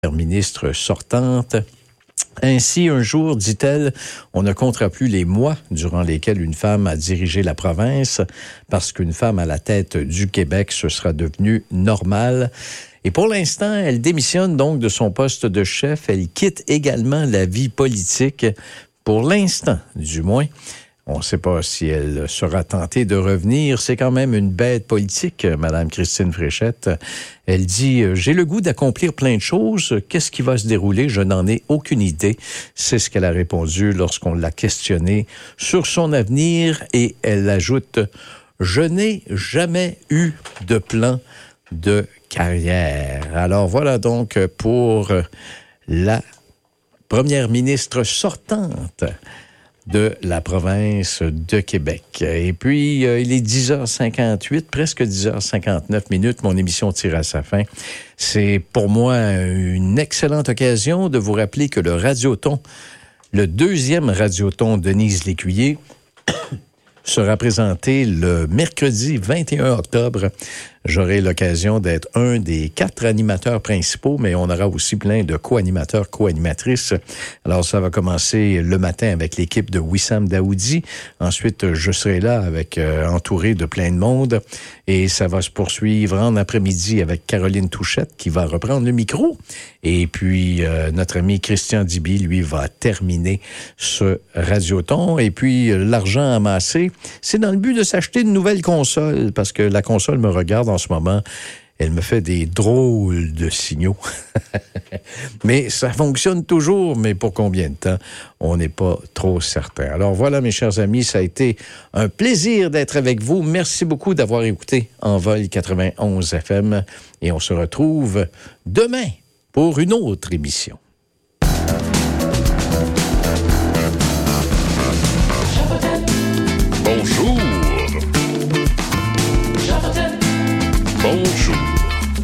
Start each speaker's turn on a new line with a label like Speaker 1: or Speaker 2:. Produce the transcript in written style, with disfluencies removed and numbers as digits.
Speaker 1: ministre sortante. Ainsi, un jour, dit-elle, on ne comptera plus les mois durant lesquels une femme a dirigé la province, parce qu'une femme à la tête du Québec, ce sera devenu normal. Et pour l'instant, elle démissionne donc de son poste de chef. Elle quitte également la vie politique, pour l'instant, du moins. On ne sait pas si elle sera tentée de revenir. C'est quand même une bête politique, Mme Christine Fréchette. Elle dit « J'ai le goût d'accomplir plein de choses. Qu'est-ce qui va se dérouler? Je n'en ai aucune idée. » C'est ce qu'elle a répondu lorsqu'on l'a questionnée sur son avenir. Et elle ajoute « Je n'ai jamais eu de plan de carrière. » Alors voilà donc pour la première ministre sortante de la province de Québec. Et puis, il est 10h58, presque 10h59 minutes. Mon émission tire à sa fin. C'est pour moi une excellente occasion de vous rappeler que le Radioton, le deuxième Radioton Denise Lécuyer, sera présenté le mercredi 21 octobre. J'aurai l'occasion d'être un des 4 animateurs principaux, mais on aura aussi plein de co-animateurs, co-animatrices. Alors, ça va commencer le matin avec l'équipe de Wissam Daoudi. Ensuite, je serai là avec entouré de plein de monde. Et ça va se poursuivre en après-midi avec Caroline Touchette qui va reprendre le micro. Et puis, notre ami Christian Diby, lui, va terminer ce Radioton. Et puis, l'argent amassé, c'est dans le but de s'acheter une nouvelle console, parce que la console me regarde en ce moment. Elle me fait des drôles de signaux. Mais ça fonctionne toujours, mais pour combien de temps? On n'est pas trop certain. Alors voilà, mes chers amis, ça a été un plaisir d'être avec vous. Merci beaucoup d'avoir écouté Envol 91 FM et on se retrouve demain pour une autre émission.